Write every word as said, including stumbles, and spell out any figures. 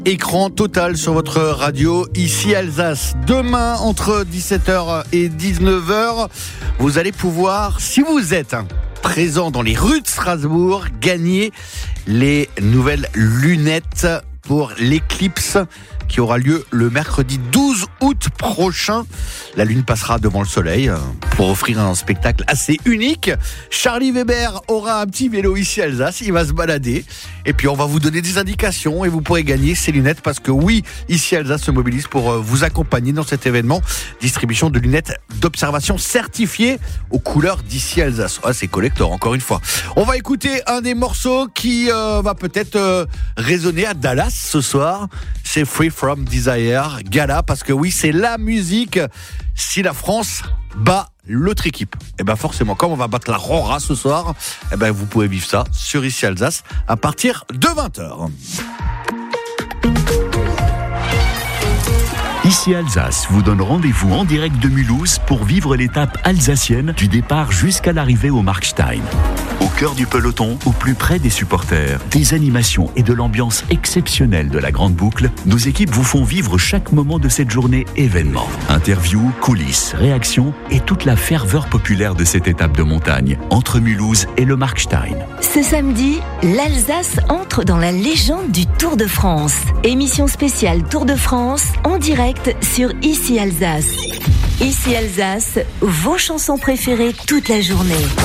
Écran total sur votre radio, ici Alsace. Demain, entre dix-sept heures et dix-neuf heures, vous allez pouvoir, si vous êtes présent dans les rues de Strasbourg, gagner les nouvelles lunettes pour l'éclipse qui aura lieu le mercredi douze août prochain. La lune passera devant le soleil pour offrir un spectacle assez unique. Charlie Weber aura un petit vélo ici à Alsace, il va se balader et puis on va vous donner des indications et vous pourrez gagner ces lunettes parce que oui, ici Alsace se mobilise pour vous accompagner dans cet événement. Distribution de lunettes d'observation certifiées aux couleurs d'ici Alsace. Ah, c'est collector encore une fois. On va écouter un des morceaux qui euh, va peut-être euh, résonner à Dallas ce soir. C'est Free From Desire, Gala, parce que oui, c'est la musique si la France bat l'autre équipe. Et bien forcément, comme on va battre la Rora ce soir, et ben vous pouvez vivre ça sur Ici Alsace à partir de vingt heures. Ici Alsace vous donne rendez-vous en direct de Mulhouse pour vivre l'étape alsacienne du départ jusqu'à l'arrivée au Markstein. Au cœur du peloton, au plus près des supporters, des animations et de l'ambiance exceptionnelle de la Grande Boucle, nos équipes vous font vivre chaque moment de cette journée événement. Interviews, coulisses, réactions et toute la ferveur populaire de cette étape de montagne entre Mulhouse et le Markstein. Ce samedi, l'Alsace entre dans la légende du Tour de France. Émission spéciale Tour de France en direct sur Ici Alsace. Ici Alsace, vos chansons préférées toute la journée.